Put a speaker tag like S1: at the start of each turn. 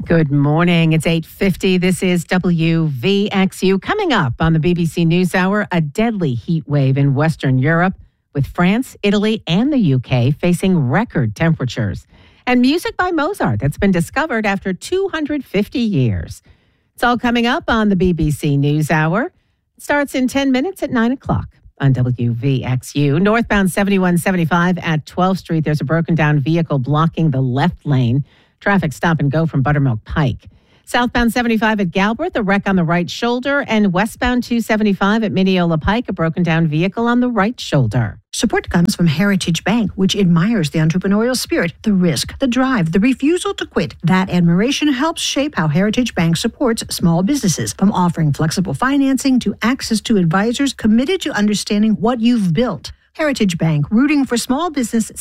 S1: Good morning. It's 8:50. This is WVXU. Coming up on the BBC NewsHour, a deadly heat wave in Western Europe with France, Italy, and the UK facing record temperatures. And music by Mozart that's been discovered after 250 years. It's all coming up on the BBC NewsHour. It starts in 10 minutes at 9 o'clock on WVXU. Northbound 7175 at 12th Street, there's a broken down vehicle blocking the left lane. Traffic stop and go from Buttermilk Pike. Southbound 75 at Galbraith, a wreck on the right shoulder, and westbound 275 at Mineola Pike, a broken down vehicle on the right shoulder.
S2: Support comes from Heritage Bank, which admires the entrepreneurial spirit, the risk, the drive, the refusal to quit. That admiration helps shape how Heritage Bank supports small businesses, from offering flexible financing to access to advisors committed to understanding what you've built. Heritage Bank, rooting for small business